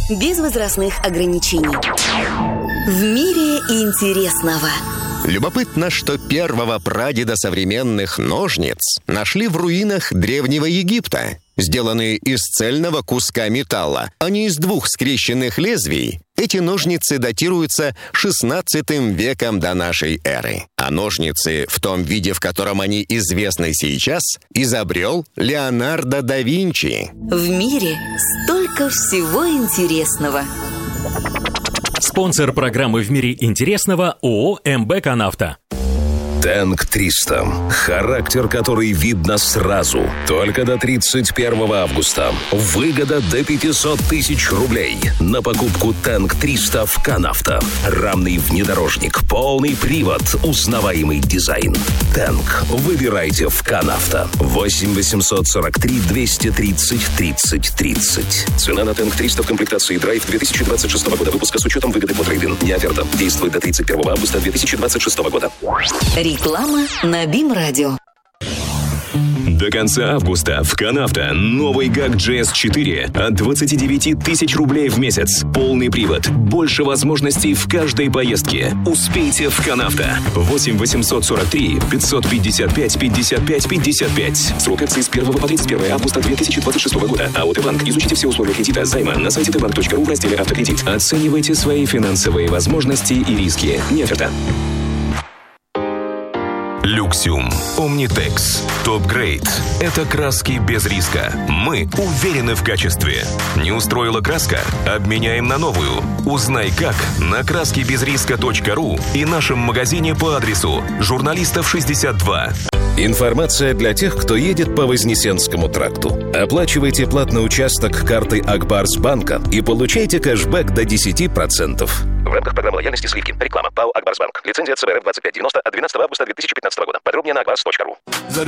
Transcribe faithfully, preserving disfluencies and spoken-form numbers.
без возрастных ограничений. В мире интересного. Любопытно, что первого прадеда современных ножниц нашли в руинах Древнего Египта. Сделанные из цельного куска металла, а не из двух скрещенных лезвий, эти ножницы датируются шестнадцатым веком до нашей эры. А ножницы в том виде, в котором они известны сейчас, изобрел Леонардо да Винчи. В мире столько всего интересного. Спонсор программы «В мире интересного» ООО «МБ Канавто». Тэнк триста. Характер, который видно сразу. Только до тридцать первого августа. Выгода до пятьсот тысяч рублей. На покупку Тэнк триста в Канавто. Рамный внедорожник, полный привод, узнаваемый дизайн. Тэнк. Выбирайте в Канавто. восемь восемьсот сорок три двести тридцать тридцать тридцать. Цена на Тэнк триста в комплектации Драйв две тысячи двадцать шестого года выпуска с учетом выгоды по трейд-ин. Не оферта. Действует до тридцать первого августа две тысячи двадцать шестого года. Реклама на БИМ-радио. До конца августа в Канавто новый гак джи эс четыре от двадцать девять тысяч рублей в месяц. Полный привод. Больше возможностей в каждой поездке. Успейте в Канавто. восемь восемьсот сорок три пятьсот пятьдесят пять пятьдесят пять пятьдесят пять. Срок акции с первого по тридцать первого августа две тысячи двадцать шестого года. АО «Т-Банк». Изучите все условия кредита займа на сайте тэ банк точка ру в разделе «Автокредит». Оценивайте свои финансовые возможности и риски. Не оферта. Люксиум, Омнитекс, Топ-Грейд. Это краски без риска. Мы уверены в качестве. Не устроила краска? Обменяем на новую. Узнай как на краски без риска точка ру и нашем магазине по адресу Журналистов шестьдесят два. Информация для тех, кто едет по Вознесенскому тракту. Оплачивайте платный участок картой Акбарсбанка и получайте кэшбэк до десять процентов. В рамках программы лояльности сливки. Реклама. ПАО «Акбарсбанк». Лицензия ЦБРФ двадцать пять девяносто от двенадцатого августа две тысячи пятнадцатого года. Подробнее на акбарс точка ру.